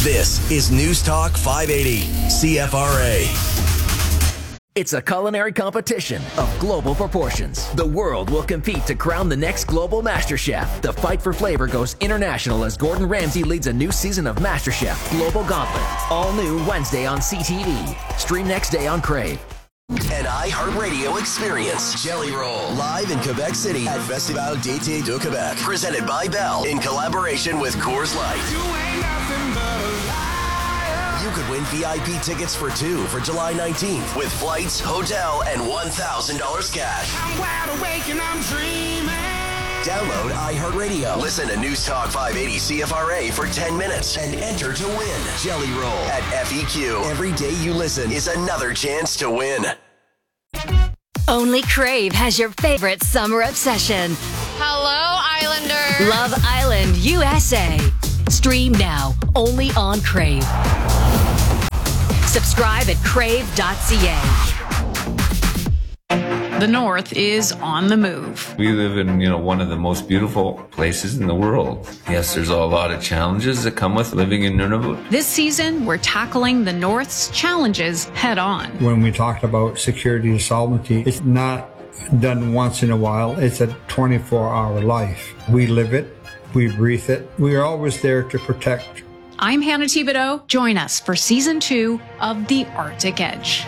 This is News Talk 580, CFRA. It's a culinary competition of global proportions. The world will compete to crown the next global MasterChef. The fight for flavor goes international as Gordon Ramsay leads a new season of MasterChef Global Gauntlet. All new Wednesday on CTV. Stream next day on Crave. An iHeartRadio experience. Jelly Roll, live in Quebec City at Festival d'été de Québec. Presented by Bell in collaboration with Coors Light. You could win VIP tickets for two for July 19th with flights, hotel, and $1,000 cash. I'm wide awake and I'm dreaming. Download iHeartRadio. Listen to News Talk 580 CFRA for 10 minutes and enter to win. Jelly Roll at FEQ. Every day you listen is another chance to win. Only Crave has your favorite summer obsession. Hello, Islanders. Love Island USA. Stream now, only on Crave. Subscribe at crave.ca. The North is on the move. We live in, one of the most beautiful places in the world. Yes, there's a lot of challenges that come with living in Nunavut. This season, we're tackling the North's challenges head on. When we talked about security and sovereignty, it's not done once in a while. It's a 24-hour life. We live it. We breathe it. We are always there to protect. I'm Hannah Thibodeau. Join us for Season 2 of The Arctic Edge.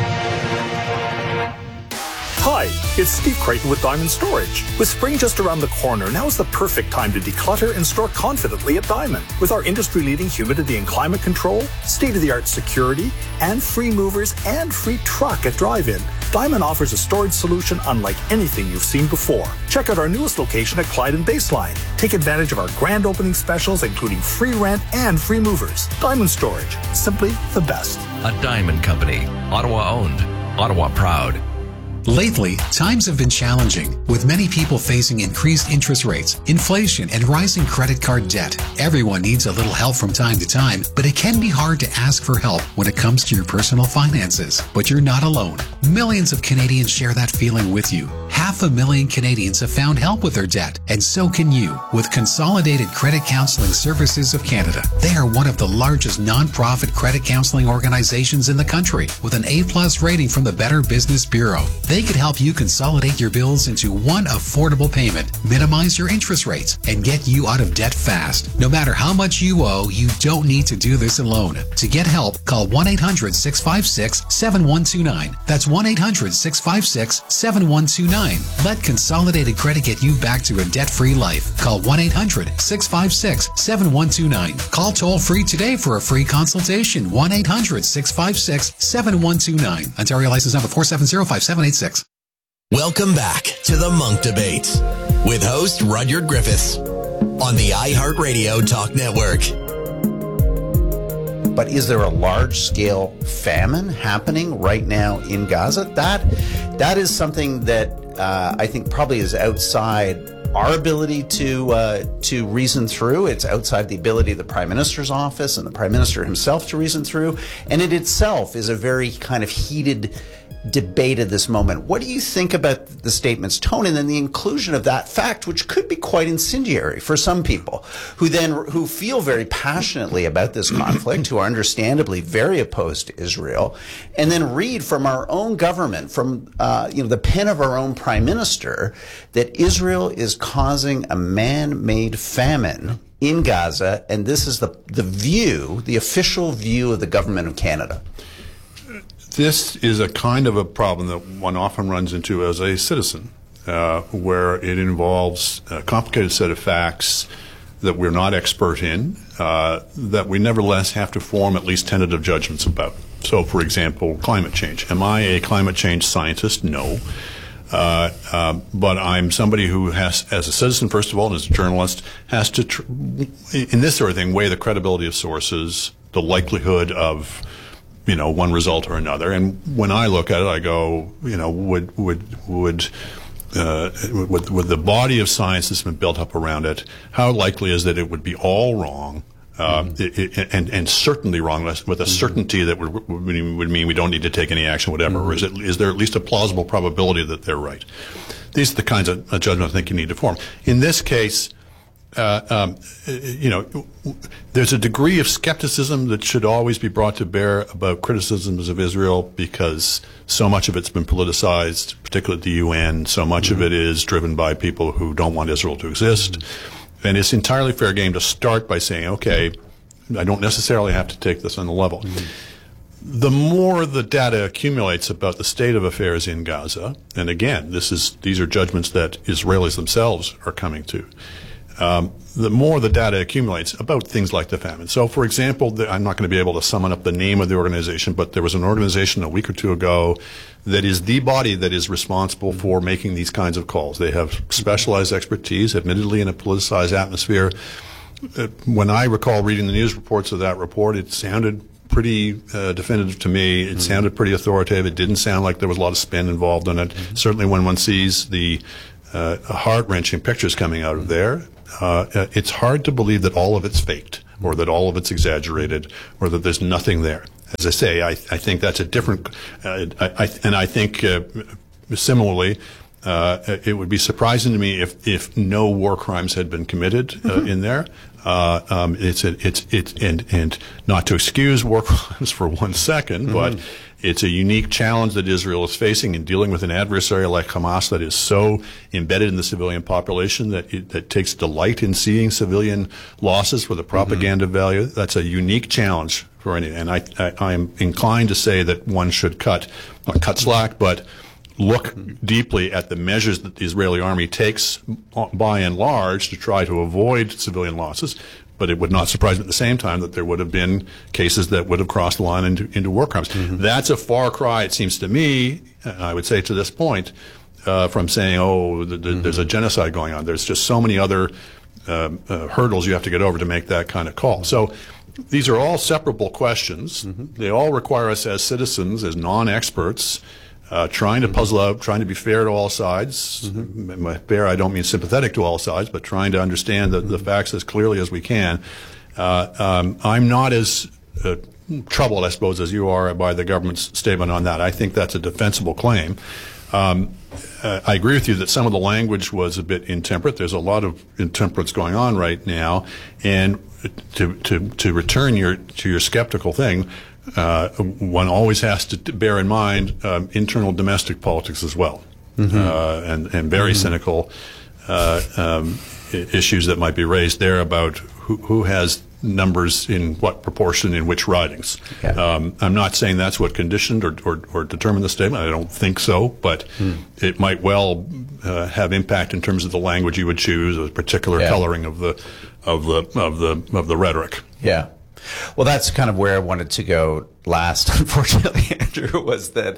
Hi, it's Steve Creighton with Diamond Storage. With spring just around the corner, now is the perfect time to declutter and store confidently at Diamond. With our industry-leading humidity and climate control, state-of-the-art security, and free movers and free truck at drive-in, Diamond offers a storage solution unlike anything you've seen before. Check out our newest location at Clyde and Baseline. Take advantage of our grand opening specials, including free rent and free movers. Diamond Storage, simply the best. A Diamond Company, Ottawa owned, Ottawa proud. Lately, times have been challenging, with many people facing increased interest rates, inflation, and rising credit card debt. Everyone needs a little help from time to time, but it can be hard to ask for help when it comes to your personal finances. But you're not alone. Millions of Canadians share that feeling with you. 500,000 Canadians have found help with their debt, and so can you with Consolidated Credit Counseling Services of Canada. They are one of the largest non-profit credit counseling organizations in the country, with an A+ rating from the Better Business Bureau. They could help you consolidate your bills into one affordable payment, minimize your interest rates, and get you out of debt fast. No matter how much you owe, you don't need to do this alone. To get help, call 1-800-656-7129. That's 1-800-656-7129. Let Consolidated Credit get you back to a debt-free life. Call 1-800-656-7129. Call toll-free today for a free consultation. 1-800-656-7129. Ontario license number 4705786. Welcome back to the Monk Debate with host Rudyard Griffiths on the iHeartRadio Talk Network. But is there a large-scale famine happening right now in Gaza? That is something that I think probably is outside our ability to reason through. It's outside the ability of the Prime Minister's office and the Prime Minister himself to reason through. And it itself is a very kind of heated debate at this moment. What do you think about the statement's tone and then the inclusion of that fact, which could be quite incendiary for some people who feel very passionately about this conflict, who are understandably very opposed to Israel, and then read from our own government, from the pen of our own Prime Minister, that Israel is causing a man-made famine in Gaza, and this is the official view of the government of Canada. This is a kind of a problem that one often runs into as a citizen, where it involves a complicated set of facts that we're not expert in, that we nevertheless have to form at least tentative judgments about. So, for example, climate change. Am I a climate change scientist? No. But I'm somebody who has, as a citizen, first of all, and as a journalist, has to, in this sort of thing, weigh the credibility of sources, the likelihood of one result or another. And when I look at it, I go, would the body of science that's been built up around it, how likely is that it would be all wrong, and certainly wrong with a certainty that would mean we don't need to take any action, whatever, or is there at least a plausible probability that they're right? These are the kinds of judgment I think you need to form. In this case, there's a degree of skepticism that should always be brought to bear about criticisms of Israel because so much of it's been politicized, particularly at the UN. So much of it is driven by people who don't want Israel to exist. And it's entirely fair game to start by saying, okay, I don't necessarily have to take this on the level. The more the data accumulates about the state of affairs in Gaza, and again, these are judgments that Israelis themselves are coming to, the more the data accumulates about things like the famine. So, for example, I'm not going to be able to summon up the name of the organization, but there was an organization a week or two ago that is the body that is responsible for making these kinds of calls. They have specialized expertise, admittedly in a politicized atmosphere. When I recall reading the news reports of that report, it sounded pretty definitive to me. It sounded pretty authoritative. It didn't sound like there was a lot of spin involved in it. Certainly when one sees the heart-wrenching pictures coming out of there, it's hard to believe that all of it's faked or that all of it's exaggerated or that there's nothing there. As I say, I think that's a different, and I think similarly, it would be surprising to me if no war crimes had been committed in there. And not to excuse war crimes for 1 second, but it's a unique challenge that Israel is facing in dealing with an adversary like Hamas that is so embedded in the civilian population that takes delight in seeing civilian losses with a propaganda value. That's a unique challenge for any, and I am inclined to say that one should not cut slack, but look deeply at the measures that the Israeli army takes by and large to try to avoid civilian losses. But it would not surprise me at the same time that there would have been cases that would have crossed the line into war crimes. That's a far cry, it seems to me, I would say to this point, from saying, there's a genocide going on. There's just so many other hurdles you have to get over to make that kind of call. So these are all separable questions. They all require us as citizens, as non-experts, trying to puzzle out, trying to be fair to all sides. By fair, I don't mean sympathetic to all sides, but trying to understand the facts as clearly as we can. I'm not as troubled, I suppose, as you are by the government's statement on that. I think that's a defensible claim. I agree with you that some of the language was a bit intemperate. There's a lot of intemperance going on right now. And to return to your skeptical thing, one always has to bear in mind internal domestic politics as well, and very cynical issues that might be raised there about who has numbers in what proportion in which ridings. I'm not saying that's what conditioned or determined the statement. I don't think so, but it might well have impact in terms of the language you would choose, a particular coloring of the rhetoric. Yeah. Well, that's kind of where I wanted to go last, unfortunately, Andrew, was that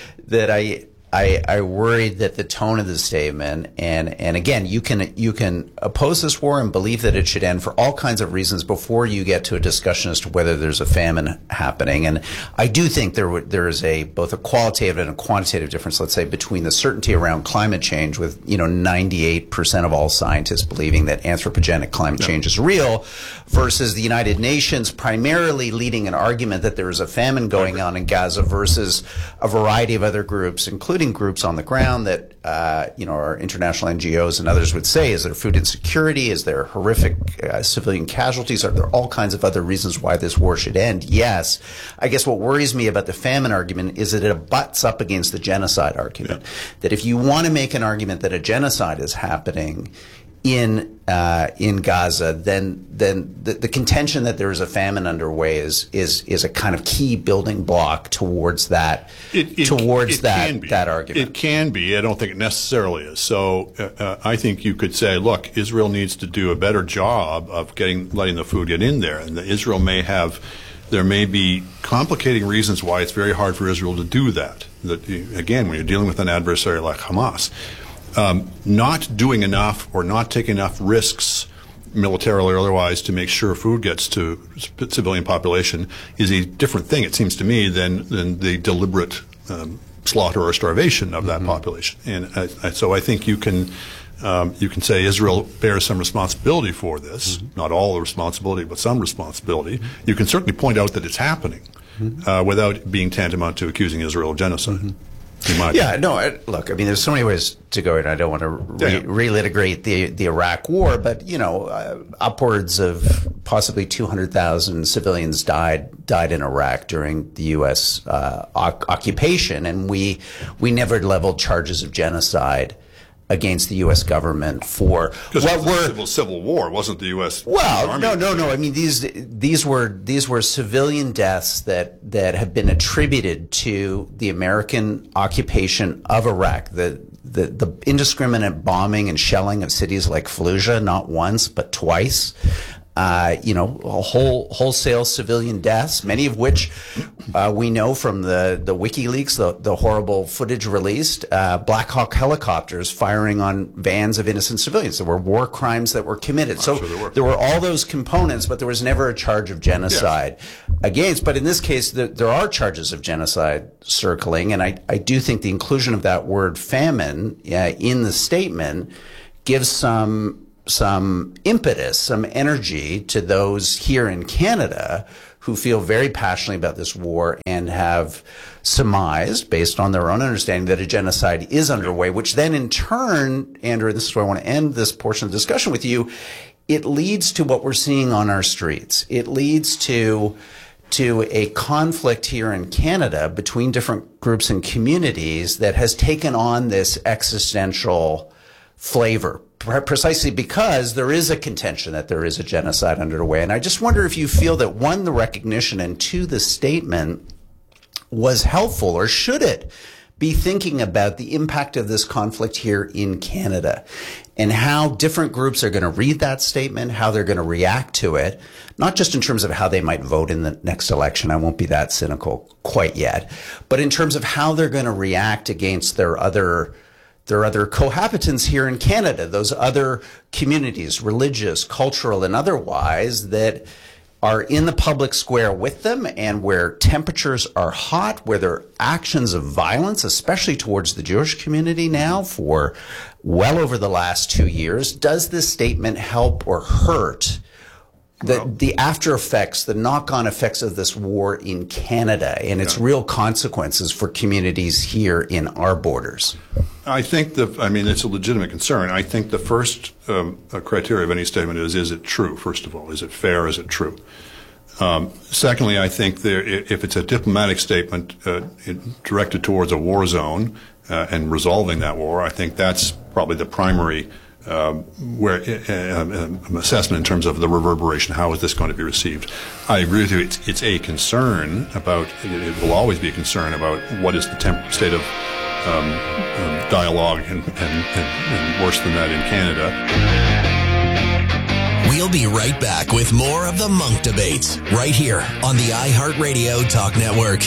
I worried that the tone of the statement, and again, you can oppose this war and believe that it should end for all kinds of reasons before you get to a discussion as to whether there's a famine happening. And I do think there is both a qualitative and a quantitative difference, let's say, between the certainty around climate change, with 98% of all scientists believing that anthropogenic climate change is real, versus the United Nations primarily leading an argument that there is a famine going on in Gaza, versus a variety of other groups, including groups on the ground that our international NGOs and others would say, is there food insecurity? Is there horrific civilian casualties? Are there all kinds of other reasons why this war should end? Yes. I guess what worries me about the famine argument is that it butts up against the genocide argument. That if you want to make an argument that a genocide is happening in Gaza, then the contention that there is a famine underway is a kind of key building block towards that that argument. It can be. I don't think it necessarily is. So I think you could say, look, Israel needs to do a better job of letting the food get in there, and that Israel there may be complicating reasons why it's very hard for Israel to do that. That again, when you're dealing with an adversary like Hamas. Not doing enough or not taking enough risks, militarily or otherwise, to make sure food gets to civilian population is a different thing, it seems to me, than the deliberate slaughter or starvation of that population. And so I think you can say Israel bears some responsibility for this, not all the responsibility, but some responsibility. You can certainly point out that it's happening without being tantamount to accusing Israel of genocide. Yeah, no, look, I mean, there's so many ways to go, and I don't want to relitigate the Iraq War, but, upwards of possibly 200,000 civilians died in Iraq during the U.S. Occupation, and we never leveled charges of genocide against the U.S. government for what were civil war. It wasn't the U.S. Well, Army. no. I mean, these were civilian deaths that have been attributed to the American occupation of Iraq. The indiscriminate bombing and shelling of cities like Fallujah, not once but twice. Wholesale civilian deaths, many of which we know from the WikiLeaks, the horrible footage released, Black Hawk helicopters firing on vans of innocent civilians. There were war crimes that were committed. So there were all those components, but there was never a charge of genocide against. But in this case, there are charges of genocide circling, and I do think the inclusion of that word famine in the statement gives some impetus, some energy to those here in Canada who feel very passionately about this war and have surmised, based on their own understanding, that a genocide is underway, which then in turn, Andrew, this is where I want to end this portion of the discussion with you, it leads to what we're seeing on our streets. It leads to a conflict here in Canada between different groups and communities that has taken on this existential flavor, precisely because there is a contention that there is a genocide underway. And I just wonder if you feel that, one, the recognition, and two, the statement was helpful, or should it be thinking about the impact of this conflict here in Canada and how different groups are going to read that statement, how they're going to react to it, not just in terms of how they might vote in the next election. I won't be that cynical quite yet, but in terms of how they're going to react against their other cohabitants here in Canada, those other communities, religious, cultural, and otherwise, that are in the public square with them, and where temperatures are hot, where there are actions of violence, especially towards the Jewish community now for well over the last 2 years. Does this statement help or hurt the after effects, the knock-on effects of this war in Canada and its real consequences for communities here in our borders? I think it's a legitimate concern. I think the first criteria of any statement is it true, first of all? Is it fair? Is it true? Secondly, I think if it's a diplomatic statement directed towards a war zone and resolving that war, I think that's probably the primary assessment in terms of the reverberation. How is this going to be received? I agree with you. It's a concern about. It will always be a concern about what is the state of dialogue and worse than that in Canada. We'll be right back with more of the Munk Debates right here on the iHeartRadio Talk Network.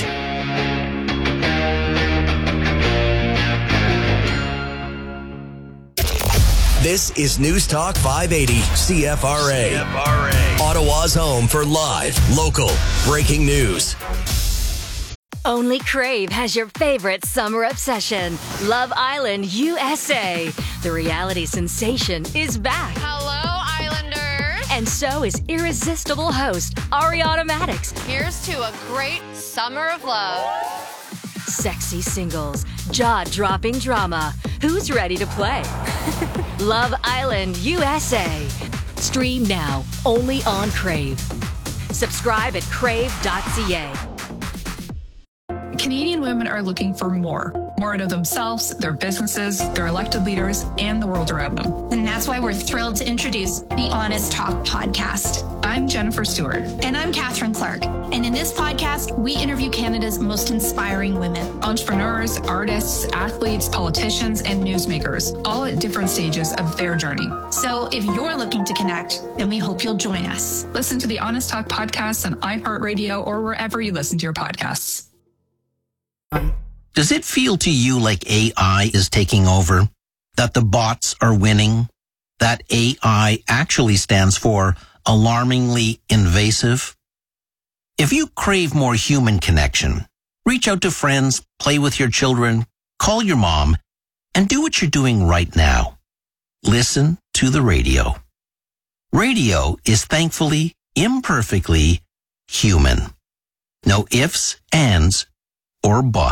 This is News Talk 580 CFRA. Ottawa's home for live, local, breaking news. Only Crave has your favorite summer obsession, Love Island USA. The reality sensation is back. Hello, Islanders. And so is irresistible host Ariana Maddox. Here's to a great summer of love. Sexy singles, jaw-dropping drama. Who's ready to play? Love Island USA. Stream now, only on Crave. Subscribe at crave.ca. Canadian women are looking for more out of themselves, their businesses, their elected leaders, and the world around them. And that's why we're thrilled to introduce the Honest Talk podcast. I'm Jennifer Stewart. And I'm Catherine Clark. And in this podcast, we interview Canada's most inspiring women. Entrepreneurs, artists, athletes, politicians, and newsmakers, all at different stages of their journey. So if you're looking to connect, then we hope you'll join us. Listen to the Honest Talk podcast on iHeartRadio or wherever you listen to your podcasts. Does it feel to you like AI is taking over? That the bots are winning? That AI actually stands for alarmingly invasive? If you crave more human connection, reach out to friends, play with your children, call your mom, and do what you're doing right now. Listen to the radio. Radio is thankfully, imperfectly human. No ifs, ands, or buts.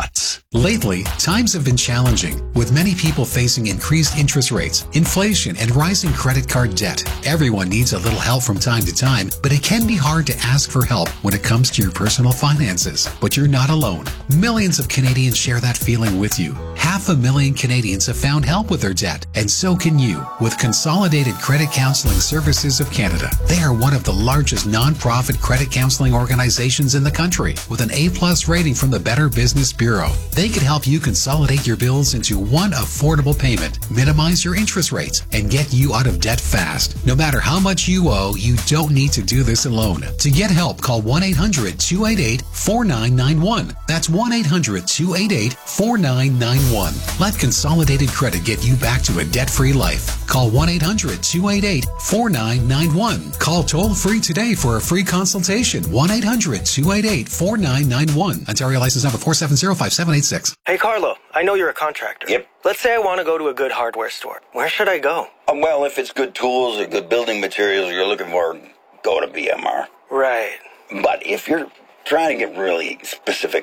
Lately, times have been challenging, with many people facing increased interest rates, inflation, and rising credit card debt. Everyone needs a little help from time to time, but it can be hard to ask for help when it comes to your personal finances. But you're not alone. Millions of Canadians share that feeling with you. 500,000 Canadians have found help with their debt, and so can you with Consolidated Credit Counseling Services of Canada. They are one of the largest non-profit credit counseling organizations in the country, with an A+ rating from the Better Business Bureau. They can help you consolidate your bills into one affordable payment, minimize your interest rates, and get you out of debt fast. No matter how much you owe, you don't need to do this alone. To get help, call 1-800-288-4991. That's 1-800-288-4991. Let Consolidated Credit get you back to a debt-free life. Call 1-800-288-4991. Call toll-free today for a free consultation. 1-800-288-4991. Ontario license number 4705786. Hey, Carlo, I know you're a contractor. Yep. Let's say I want to go to a good hardware store. Where should I go? Well, if it's good tools or good building materials you're looking for, go to BMR. Right. But if you're trying to get really specific,